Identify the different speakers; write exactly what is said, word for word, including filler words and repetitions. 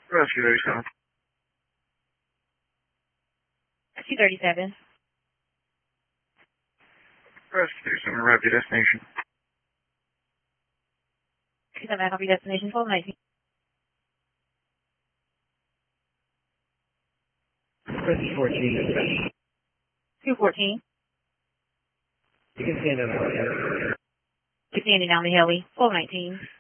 Speaker 1: Rescue thirty-seven.
Speaker 2: two thirty-seven.
Speaker 1: Rescue thirty-seven, arrive at your destination.
Speaker 2: two seven, copy destination twelve nineteen.
Speaker 3: Rescue fourteen.
Speaker 2: two fourteen.
Speaker 3: You can stand on the heli.
Speaker 2: You're standing down the heli. twelve nineteen.